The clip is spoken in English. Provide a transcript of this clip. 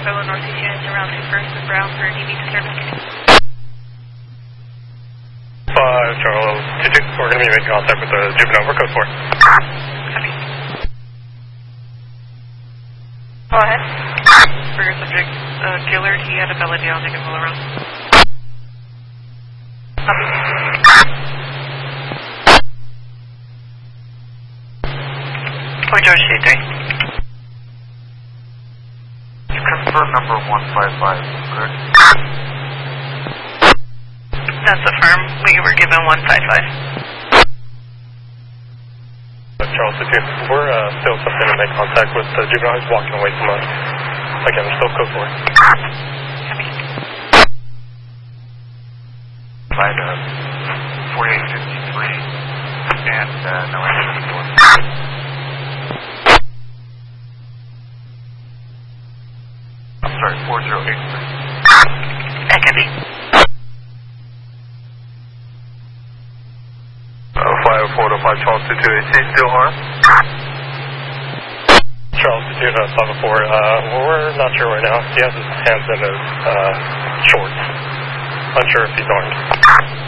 Solo Northeast units around 21st and Brown for DV disturbance. 5 Charles 22, we're going to be making contact with the juvenile. We're code 4. Copy. Go ahead. For your subject, Gillard, he had a melody, I'll take him all around. Copy. Point George, C3. Confirm number 155, correct? That's affirm. We were given 155. Charles 22, we're still attempting to make contact with the juvenile. He's walking away from us. Again, we're still code 4. Copy. Provide 4853 and no answer to 4. I'm sorry, 4083. That can be. 504-5 Charles 22, is he still harmed? Charles 22, 504, we're not sure right now. He has his hands in his shorts. Unsure if he's armed.